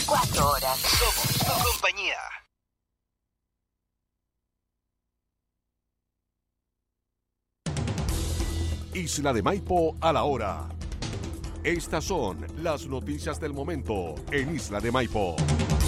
24 horas. Somos tu compañía. Isla de Maipo a la hora. Estas son las noticias del momento en Isla de Maipo.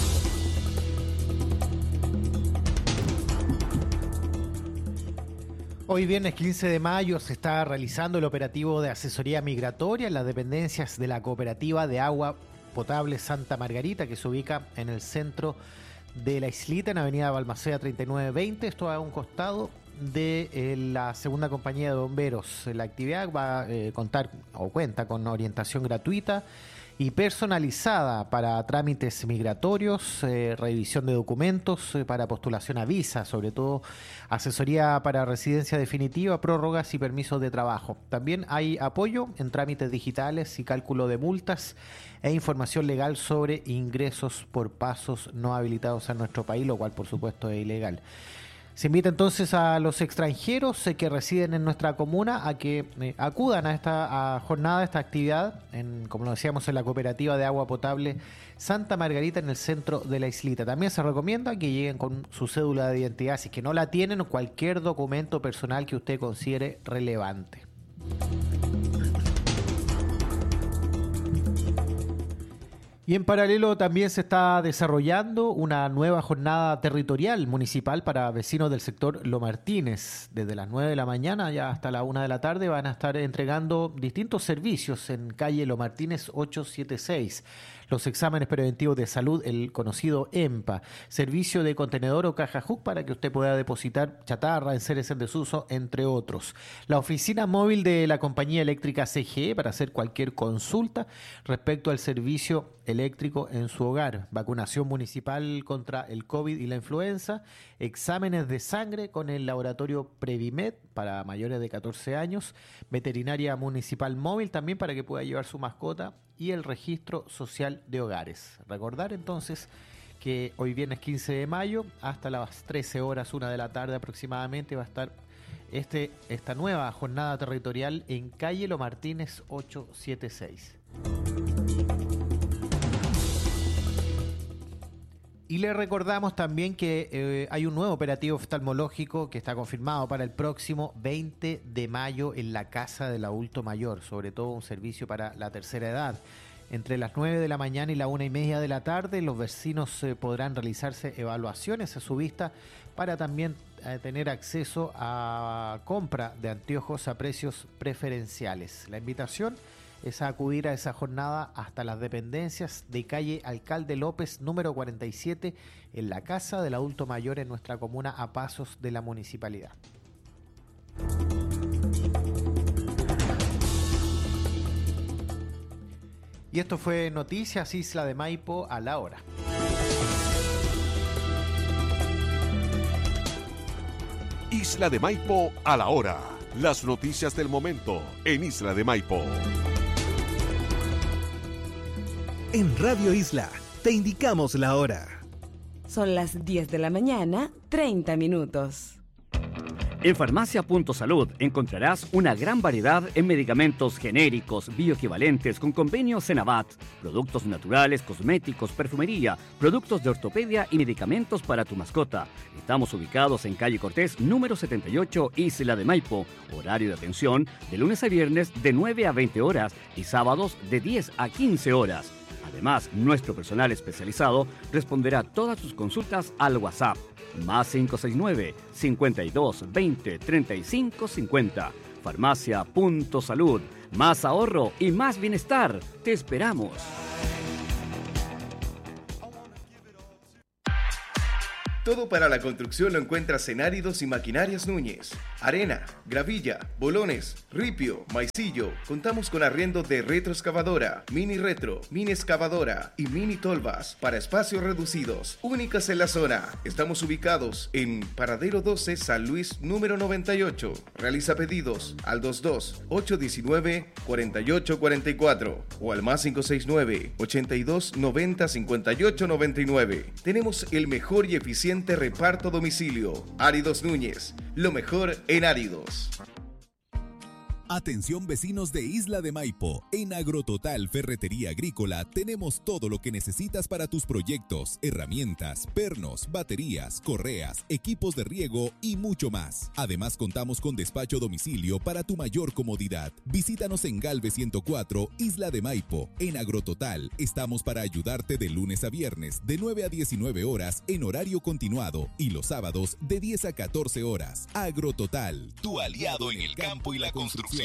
Hoy viernes 15 de mayo se está realizando el operativo de asesoría migratoria en las dependencias de la Cooperativa de Agua Potable Santa Margarita, que se ubica en el centro de la islita, en Avenida Balmaceda 3920. Esto a un costado de la segunda compañía de bomberos. La actividad va a cuenta con orientación gratuita y personalizada para trámites migratorios, revisión de documentos para postulación a visa, sobre todo asesoría para residencia definitiva, prórrogas y permisos de trabajo. También hay apoyo en trámites digitales y cálculo de multas e información legal sobre ingresos por pasos no habilitados en nuestro país, lo cual por supuesto es ilegal. Se invita entonces a los extranjeros que residen en nuestra comuna a que acudan a esta jornada, a esta actividad, como lo decíamos, en la Cooperativa de Agua Potable Santa Margarita, en el centro de la islita. También se recomienda que lleguen con su cédula de identidad, si es que no la tienen, o cualquier documento personal que usted considere relevante. Y en paralelo también se está desarrollando una nueva jornada territorial municipal para vecinos del sector Lo Martínez. Desde las 9 de la mañana ya hasta la 1 de la tarde van a estar entregando distintos servicios en calle Lo Martínez 876. Los exámenes preventivos de salud, el conocido EMPA, servicio de contenedor o caja HUC para que usted pueda depositar chatarra, enseres en desuso, entre otros. La oficina móvil de la compañía eléctrica CGE para hacer cualquier consulta respecto al servicio eléctrico en su hogar. Vacunación municipal contra el COVID y la influenza. Exámenes de sangre con el laboratorio Previmed para mayores de 14 años. Veterinaria municipal móvil también para que pueda llevar su mascota. Y el registro social de hogares. Recordar entonces que hoy viernes 15 de mayo hasta las 13 horas, 1 de la tarde aproximadamente, va a estar esta nueva jornada territorial en calle Lo Martínez 876. Y le recordamos también que hay un nuevo operativo oftalmológico que está confirmado para el próximo 20 de mayo en la Casa del Adulto Mayor, sobre todo un servicio para la tercera edad. Entre las 9 de la mañana y la 1:30 de la tarde, los vecinos podrán realizarse evaluaciones a su vista para también tener acceso a compra de anteojos a precios preferenciales. La invitación es a acudir a esa jornada hasta las dependencias de calle Alcalde López, número 47, en la Casa del Adulto Mayor en nuestra comuna, a pasos de la municipalidad. Y esto fue Noticias Isla de Maipo a la hora. Isla de Maipo a la hora. Las noticias del momento en Isla de Maipo. En Radio Isla te indicamos la hora. Son las 10 de la mañana, 30 minutos. En Farmacia Punto Salud encontrarás una gran variedad en medicamentos genéricos, bioequivalentes con convenio Senabat, productos naturales, cosméticos, perfumería, productos de ortopedia y medicamentos para tu mascota. Estamos ubicados en calle Cortés, número 78, Isla de Maipo. Horario de atención de lunes a viernes de 9 a 20 horas y sábados de 10 a 15 horas. Además, nuestro personal especializado responderá todas tus consultas al WhatsApp. Más 569 52 20 35 50. Farmacia Punto Salud. Más ahorro y más bienestar. Te esperamos. Todo para la construcción lo encuentras en Áridos y Maquinarias Núñez. Arena, gravilla, bolones, ripio, maicillo. Contamos con arriendo de retroexcavadora, mini retro, mini excavadora y mini tolvas para espacios reducidos. Únicas en la zona. Estamos ubicados en Paradero 12, San Luis, número 98. Realiza pedidos al 22-819-4844 o al más 569-8290-5899. Tenemos el mejor y eficiente reparto a domicilio. Áridos Núñez, lo mejor en áridos. Atención vecinos de Isla de Maipo, en Agrototal Ferretería Agrícola tenemos todo lo que necesitas para tus proyectos, herramientas, pernos, baterías, correas, equipos de riego y mucho más. Además contamos con despacho a domicilio para tu mayor comodidad. Visítanos en Galve 104, Isla de Maipo. En Agrototal estamos para ayudarte de lunes a viernes de 9 a 19 horas en horario continuado y los sábados de 10 a 14 horas. Agrototal, tu aliado en el campo y la construcción.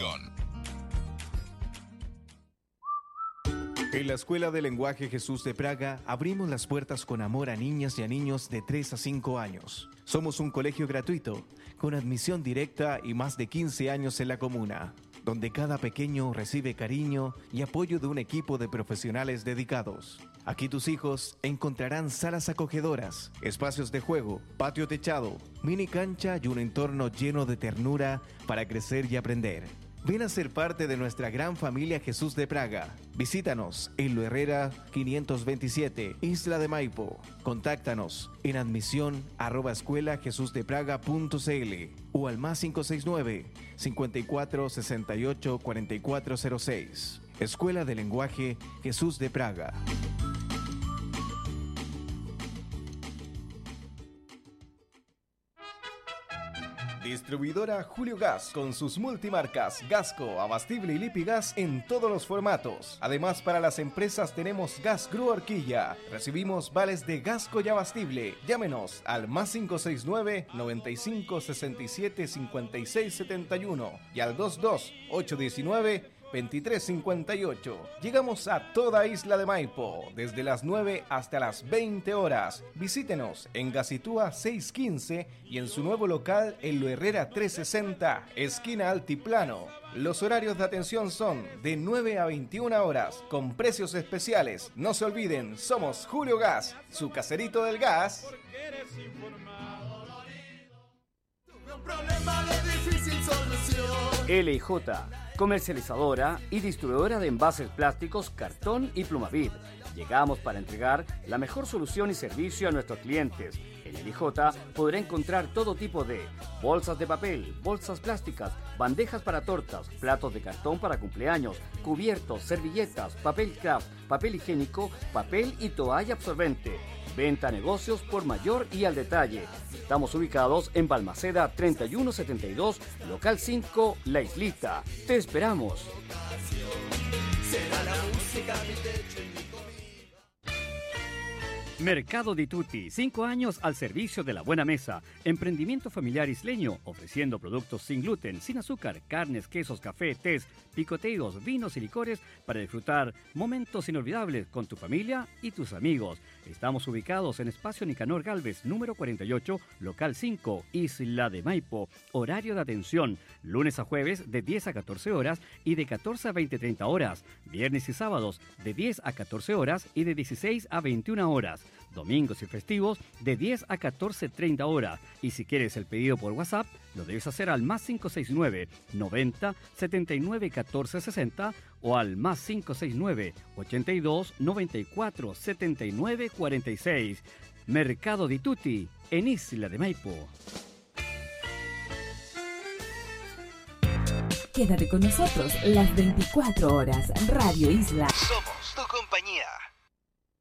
En la Escuela de Lenguaje Jesús de Praga abrimos las puertas con amor a niñas y a niños de 3 a 5 años. Somos un colegio gratuito, con admisión directa y más de 15 años en la comuna, donde cada pequeño recibe cariño y apoyo de un equipo de profesionales dedicados. Aquí tus hijos encontrarán salas acogedoras, espacios de juego, patio techado, mini cancha y un entorno lleno de ternura para crecer y aprender. Ven a ser parte de nuestra gran familia Jesús de Praga. Visítanos en Lo Herrera 527, Isla de Maipo. Contáctanos en admisión@escuelajesusdepraga.cl o al +569 54 68 4406. Escuela de Lenguaje Jesús de Praga. Distribuidora Julio Gas, con sus multimarcas Gasco, Abastible y Lipigas en todos los formatos. Además, para las empresas tenemos Gas Grúa Horquilla. Recibimos vales de Gasco y Abastible. Llámenos al +569 95 67 56 71 y al 22 819 2358. Llegamos a toda Isla de Maipo, desde las 9 hasta las 20 horas. Visítenos en Gacitúa 615 y en su nuevo local en Lo Herrera 360, esquina Altiplano. Los horarios de atención son de 9 a 21 horas, con precios especiales. No se olviden, somos Julio Gas, su caserito del gas. LIJ, comercializadora y distribuidora de envases plásticos, cartón y Plumavit. Llegamos para entregar la mejor solución y servicio a nuestros clientes. En LIJ podrá encontrar todo tipo de bolsas de papel, bolsas plásticas, bandejas para tortas, platos de cartón para cumpleaños, cubiertos, servilletas, papel craft, papel higiénico, papel y toalla absorbente. Venta a negocios por mayor y al detalle. Estamos ubicados en Balmaceda 3172, local 5, La Islita. Te esperamos. Mercado Di Tutti, 5 años al servicio de la buena mesa. Emprendimiento familiar isleño, ofreciendo productos sin gluten, sin azúcar, carnes, quesos, café, tés, picoteos, vinos y licores para disfrutar momentos inolvidables con tu familia y tus amigos. Estamos ubicados en Espacio Nicanor Galvez, número 48, local 5, Isla de Maipo. Horario de atención, lunes a jueves de 10 a 14 horas y de 14 a 20-30 horas. Viernes y sábados de 10 a 14 horas y de 16 a 21 horas. Domingos y festivos de 10 a 14:30 horas. Y si quieres el pedido por WhatsApp, lo debes hacer al +569 90 79 14 60 o al +569 82 94 79 46. Mercado Di Tutti, en Isla de Maipo. Quédate con nosotros las 24 horas. Radio Isla